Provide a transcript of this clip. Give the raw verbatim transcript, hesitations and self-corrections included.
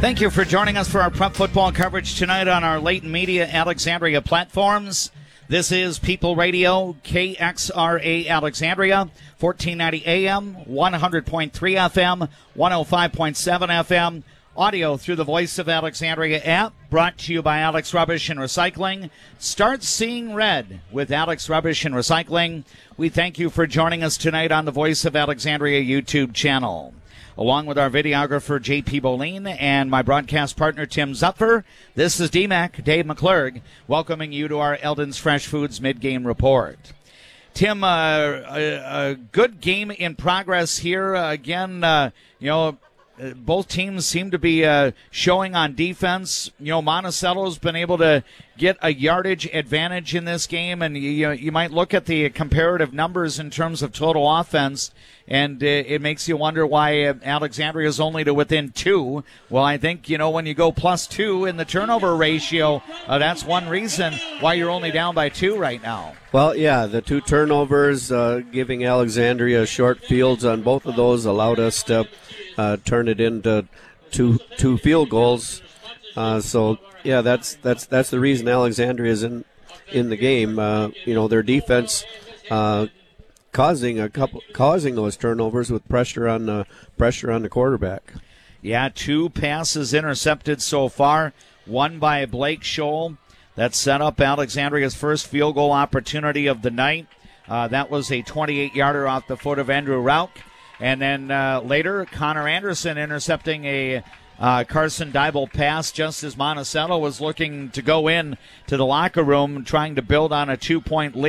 Thank you for joining us for our prep football coverage tonight on our Leighton Media Alexandria platforms. This is People Radio, K X R A Alexandria, fourteen ninety A M, one hundred point three F M, one oh five point seven F M. Audio through the Voice of Alexandria app, brought to you by Alex Rubbish and Recycling. Start seeing red with Alex Rubbish and Recycling. We thank you for joining us tonight on the Voice of Alexandria YouTube channel. Along with our videographer, J P Boline, and my broadcast partner, Tim Zupfer, this is D Mac, Dave McClurg, welcoming you to our Eldon's Fresh Foods mid-game report. Tim, uh, a, a good game in progress here. Uh, again, uh, you know, both teams seem to be uh, showing on defense. You know, Monticello's been able to get a yardage advantage in this game, and you, you might look at the comparative numbers in terms of total offense, and uh, it makes you wonder why uh, Alexandria is only to within two. Well, I think, you know, when you go plus two in the turnover ratio, uh, that's one reason why you're only down by two right now. Well, yeah, the two turnovers uh, giving Alexandria short fields on both of those allowed us to uh, turn it into two two field goals. Uh, so yeah, that's that's that's the reason Alexandria is in in the game. Uh, you know, their defense uh, causing a couple causing those turnovers with pressure on the pressure on the quarterback. Yeah, two passes intercepted so far. One by Blake Scholl. That set up Alexandria's first field goal opportunity of the night. Uh, that was a twenty-eight yarder off the foot of Andrew Rauch. And then uh, later, Connor Anderson intercepting a uh, Carson Dybel pass just as Monticello was looking to go in to the locker room trying to build on a two-point lead.